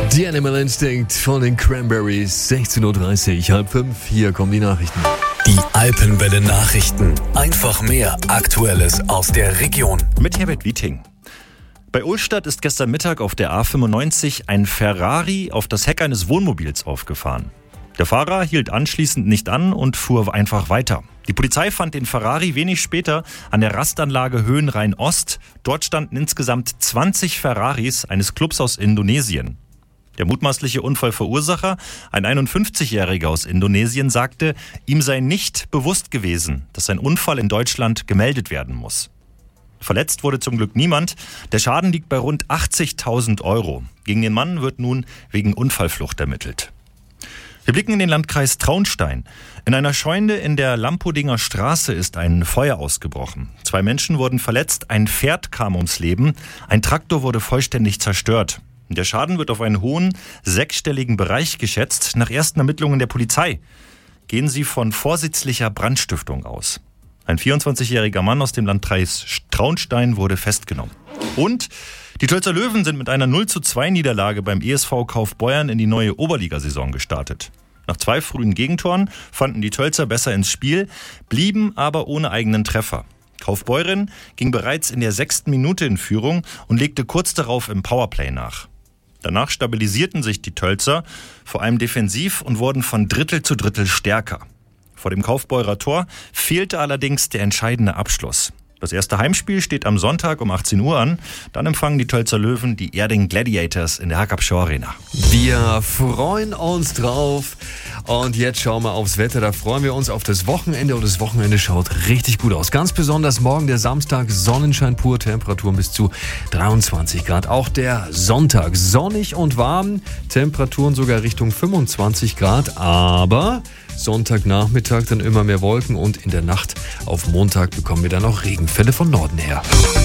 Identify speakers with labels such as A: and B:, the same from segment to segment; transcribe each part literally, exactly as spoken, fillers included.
A: Die Animal Instinct von den Cranberries, sechzehn Uhr dreißig, halb fünf, hier kommen die Nachrichten.
B: Die Alpenwelle Nachrichten. Einfach mehr Aktuelles aus der Region.
C: Mit Herbert Wieting. Bei Ulstadt ist gestern Mittag auf der A fünfundneunzig ein Ferrari auf das Heck eines Wohnmobils aufgefahren. Der Fahrer hielt anschließend nicht an und fuhr einfach weiter. Die Polizei fand den Ferrari wenig später an der Rastanlage Höhenrhein-Ost. Dort standen insgesamt zwanzig Ferraris eines Clubs aus Indonesien. Der mutmaßliche Unfallverursacher, ein einundfünfzigjähriger aus Indonesien, sagte, ihm sei nicht bewusst gewesen, dass ein Unfall in Deutschland gemeldet werden muss. Verletzt wurde zum Glück niemand. Der Schaden liegt bei rund achtzigtausend Euro. Gegen den Mann wird nun wegen Unfallflucht ermittelt. Wir blicken in den Landkreis Traunstein. In einer Scheune in der Lampodinger Straße ist ein Feuer ausgebrochen. Zwei Menschen wurden verletzt, ein Pferd kam ums Leben, ein Traktor wurde vollständig zerstört. Der Schaden wird auf einen hohen, sechsstelligen Bereich geschätzt. Nach ersten Ermittlungen der Polizei gehen sie von vorsätzlicher Brandstiftung aus. Ein vierundzwanzigjähriger Mann aus dem Landkreis Traunstein wurde festgenommen. Und die Tölzer Löwen sind mit einer null zu zwei Niederlage beim E S V Kaufbeuren in die neue Oberligasaison gestartet. Nach zwei frühen Gegentoren fanden die Tölzer besser ins Spiel, blieben aber ohne eigenen Treffer. Kaufbeuren ging bereits in der sechsten Minute in Führung und legte kurz darauf im Powerplay nach. Danach stabilisierten sich die Tölzer, vor allem defensiv, und wurden von Drittel zu Drittel stärker. Vor dem Kaufbeurer Tor fehlte allerdings der entscheidende Abschluss. Das erste Heimspiel steht am Sonntag um achtzehn Uhr an. Dann empfangen die Tölzer Löwen die Erding Gladiators in der Hackabschau Arena.
A: Wir freuen uns drauf. Und jetzt schauen wir aufs Wetter. Da freuen wir uns auf das Wochenende. Und das Wochenende schaut richtig gut aus. Ganz besonders morgen der Samstag. Sonnenschein pur, Temperaturen bis zu dreiundzwanzig Grad. Auch der Sonntag sonnig und warm. Temperaturen sogar Richtung fünfundzwanzig Grad. Aber Sonntagnachmittag dann immer mehr Wolken. Und in der Nacht auf Montag bekommen wir dann auch Regenfälle von Norden her.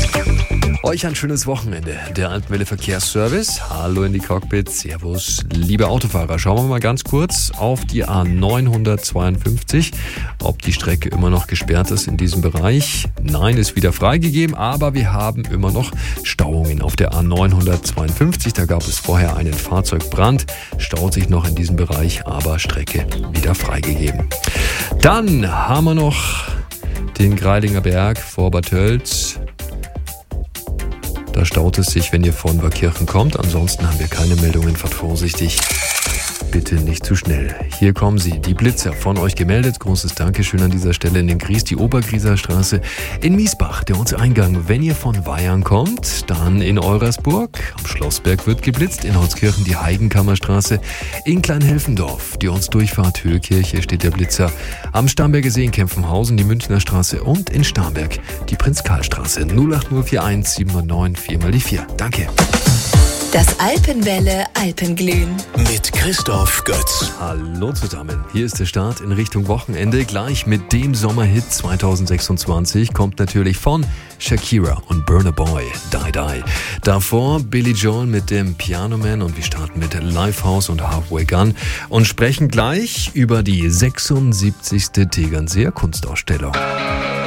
A: Euch ein schönes Wochenende. Der Alpenwelle Verkehrsservice. Hallo in die Cockpits. Servus, liebe Autofahrer. Schauen wir mal ganz kurz auf die A neunhundertzweiundfünfzig. Ob die Strecke immer noch gesperrt ist in diesem Bereich. Nein, ist wieder freigegeben, aber wir haben immer noch Stauungen auf der A neunhundertzweiundfünfzig. Da gab es vorher einen Fahrzeugbrand. Staut sich noch in diesem Bereich, aber Strecke wieder freigegeben. Dann haben wir noch den Greilinger Berg vor Bad Tölz. Da staut es sich, wenn ihr von Waakirchen kommt. Ansonsten haben wir keine Meldungen. Fahrt vorsichtig. Bitte nicht zu schnell. Hier kommen sie, die Blitzer, von euch gemeldet. Großes Dankeschön an dieser Stelle in den Gries, die Obergrieser Straße. In Miesbach, der Ortseingang. Wenn ihr von Weyern kommt, dann in Eurasburg. Am Schlossberg wird geblitzt. In Holzkirchen die Heigenkammerstraße. In Kleinhelfendorf, die Ortsdurchfahrt Höhekirche, steht der Blitzer. Am Starnberger See in Kempfenhausen die Münchner Straße. Und in Starnberg die Prinz-Karl-Straße. null acht null vier eins sieben neun vier mal die vier. Danke.
D: Das Alpenwelle Alpenglühen.
B: Mit Christoph Götz.
A: Hallo zusammen. Hier ist der Start in Richtung Wochenende. Gleich mit dem Sommerhit zwanzig sechsundzwanzig kommt natürlich von Shakira und Burna Boy, Die Die. Davor Billy Joel mit dem Piano Man und wir starten mit Lifehouse und Halfway Gun und sprechen gleich über die sechsundsiebzigste Tegernseer Kunstausstellung.